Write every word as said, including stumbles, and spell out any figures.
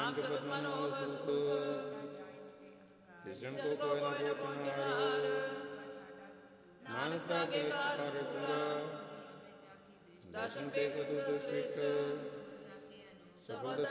ਨਾਨਕ ਪਦਮਨੋ ਸੁਖ ਤਿਸਨ ਕੋ ਕੋਈ ਨ ਪਹੁੰਚਨਾਰ ਨਾਨਕ ਦਾ ਕੇ ਕਰ ਪੂਰਾ ਦਰਸ਼ਨ ਕੇ ਕਦੂ ਦੁਸਿਸ ਸਫਲ